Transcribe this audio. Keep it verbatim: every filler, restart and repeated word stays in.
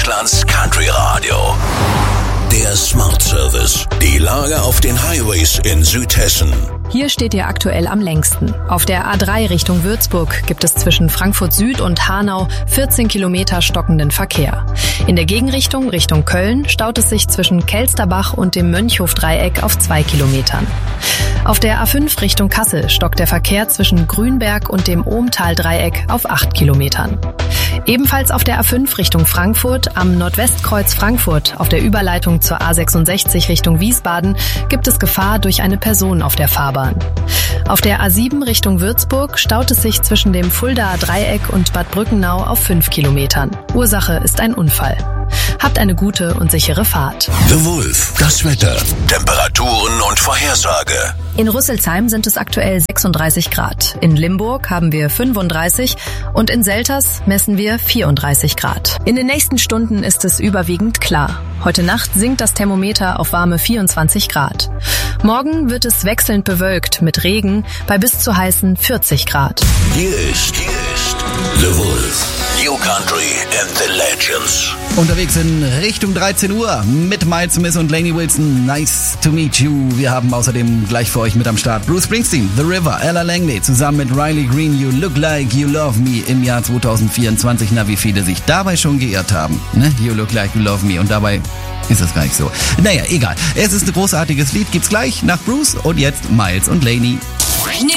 Deutschlands Country Radio. Der Smart Service. Die Lage auf den Highways in Südhessen. Hier steht ihr aktuell am längsten. Auf der A drei Richtung Würzburg gibt es zwischen Frankfurt Süd und Hanau vierzehn Kilometer stockenden Verkehr. In der Gegenrichtung Richtung Köln staut es sich zwischen Kelsterbach und dem Mönchhof-Dreieck auf zwei Kilometern. Auf der A fünf Richtung Kassel stockt der Verkehr zwischen Grünberg und dem Ohmtal-Dreieck auf acht Kilometern. Ebenfalls auf der A fünf Richtung Frankfurt am Nordwestkreuz Frankfurt auf der Überleitung zur A sechsundsechzig Richtung Wiesbaden gibt es Gefahr durch eine Person auf der Fahrbahn. Auf der A sieben Richtung Würzburg staut es sich zwischen dem Fuldaer Dreieck und Bad Brückenau auf fünf Kilometern. Ursache ist ein Unfall. Habt eine gute und sichere Fahrt. The Wolf, das Wetter, Temperaturen und Vorhersage. In Rüsselsheim sind es aktuell sechsunddreißig Grad. In Limburg haben wir fünfunddreißig und in Selters messen wir vierunddreißig Grad. In den nächsten Stunden ist es überwiegend klar. Heute Nacht sinkt das Thermometer auf warme vierundzwanzig Grad. Morgen wird es wechselnd bewölkt mit Regen bei bis zu heißen vierzig Grad. Hier ist, hier ist The Wolf. New Country and the Legends. Unterwegs in Richtung dreizehn Uhr mit Miles Smith und Lainey Wilson. Nice to meet you. Wir haben außerdem gleich für euch mit am Start Bruce Springsteen, The River, Ella Langley zusammen mit Riley Green, You Look Like You Love Me im Jahr zwanzig vierundzwanzig. Na, wie viele sich dabei schon geirrt haben. Ne? You Look Like You Love Me. Und dabei ist das gar nicht so. Naja, egal. Es ist ein großartiges Lied. Gibt's gleich nach Bruce und jetzt Miles und Lainey. New